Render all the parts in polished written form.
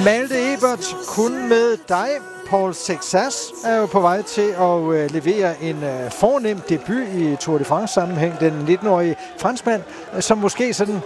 Malte Ebert, kun med dig. Paul Sexas er jo på vej til at levere en fornem debut i Tour de France-sammenhæng. Den 19-årige franskmand, som måske sådan,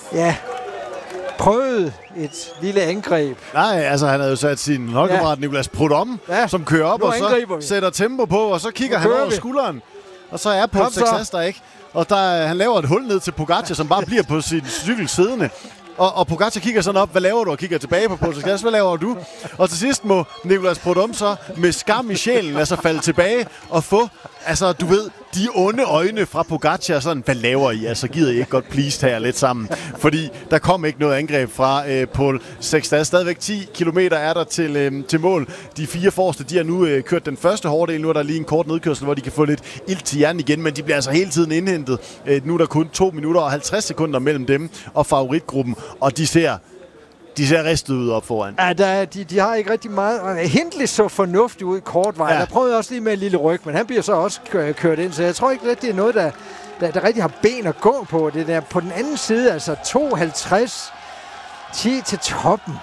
prøvede et lille angreb. Nej, altså han havde jo sat sin holdkammerat Nicolas Prudhomme, som kører op og så sætter tempo på, og så kigger han over skulderen. Og så er Paul Sexas der ikke. Og han laver et hul ned til Pogacar, som bare bliver på sin cykel siddende. Og Pogacar kigger sådan op, hvad laver du? Og kigger tilbage på Paul Sexas, hvad laver du? Og til sidst må Nicolas Prudhomme så med skam i sjælen altså falde tilbage og få, altså du ved, de onde øjne fra Pogacar, sådan, hvad laver I? Altså gider I ikke godt please her lidt sammen? Fordi der kom ikke noget angreb fra Paul Sexas. Stadigvæk 10 kilometer er der til mål. De 4 forreste, de har nu kørt den første hårddel. Nu er der lige en kort nedkørsel, hvor de kan få lidt ilt til hjernen igen, men de bliver altså hele tiden indhentet. Nu er der kun 2 minutter og 50 sekunder mellem dem og favoritgruppen, og de ser ristet ud op foran. Ja, de har ikke rigtig meget. Hindley så fornuftigt ud i kort vej. Der prøvede også lige med en lille ryg, men han bliver så også kørt ind, så jeg tror ikke, at det er noget, der rigtig har ben at gå på. Det der på den anden side, altså 52 10 til toppen.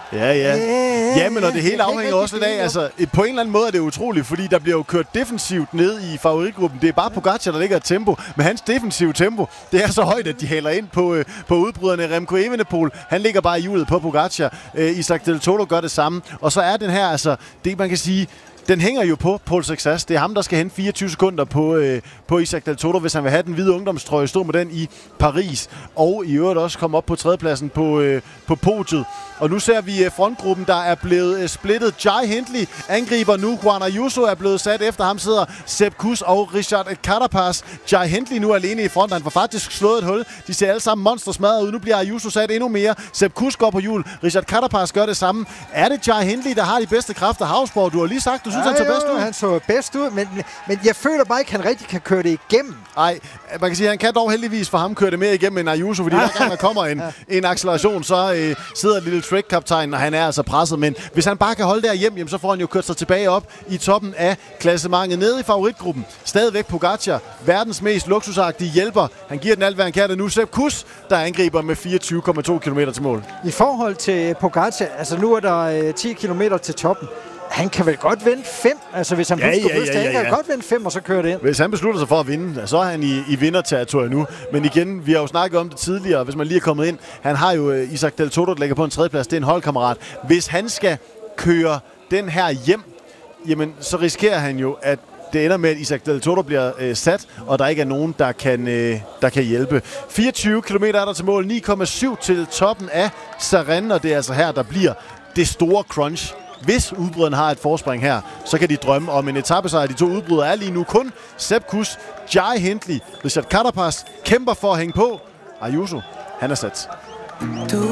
Ja, men og det hele afhænger også lidt af, altså på en eller anden måde er det utroligt, fordi der bliver jo kørt defensivt ned i favoritgruppen. Det er bare Pogacar, der ligger et tempo, men hans defensive tempo, det er så højt, at de hælder ind på udbryderne. Remco Evenepoel, han ligger bare i hjulet på Pogacar. Isaac Del Toro gør det samme, og så er den her, altså det man kan sige, den hænger jo på Paul Sexas. Det er ham, der skal hente 24 sekunder på Isaac Del Toro, hvis han vil have den hvide ungdomstrøje, stå med den i Paris. Og i øvrigt også komme op på tredjepladsen på podiet. Og nu ser vi frontgruppen, der er blevet splittet. Jai Hindley angriber nu. Juan Ayuso er blevet sat. Efter ham sidder Sepp Kuss og Richard Carapaz. Jai Hindley nu alene i front. Han får faktisk slået et hul. De ser alle sammen monstersmadret ud. Nu bliver Ayuso sat endnu mere. Sepp Kuss går på hjul. Richard Carapaz gør det samme. Er det Jai Hindley, der har de bedste kræfter? Havsborg, du har lige sagt, du synes, han så bedst ud. Han så bedst ud, men jeg føler bare ikke, han rigtig kan køre det igennem. Nej, man kan sige, at han kan dog heldigvis for ham køre det mere igennem end Ayuso, fordi hver gang der kommer en acceleration, så sidder lille Trek-kaptajnen, og han er altså presset. Men hvis han bare kan holde der hjem, så får han jo kørt sig tilbage op i toppen af klassementet. Nede i favoritgruppen, stadigvæk Pogacar, verdens mest luksusagtige hjælper. Han giver den alt, hvad han kan. Det nu Sepp Kuss, der angriber med 24,2 km til mål. I forhold til Pogacar, altså nu er der 10 km til toppen. Han kan vel godt vinde 5, altså hvis han han kan godt vinde 5, og så kører det ind. Hvis han beslutter sig for at vinde, så er han i vinderterritoriet nu. Men igen, vi har jo snakket om det tidligere, hvis man lige er kommet ind. Han har jo Isaac Del Toro, der ligger på en tredjeplads. Det er en holdkammerat. Hvis han skal køre den her hjem, jamen så risikerer han jo, at det ender med, at Isaac Del Toro bliver sat, og der ikke er nogen, der kan hjælpe. 24 km er der til mål, 9,7 til toppen af Sarren, og det er altså her, der bliver det store crunch. Hvis udbryderne har et forspring her, så kan de drømme om en etapesejr. De 2 udbrydere er lige nu kun Sepp Kuss, Jai Hindley, Richard Carapaz kæmper for at hænge på. Ayuso, han er sat.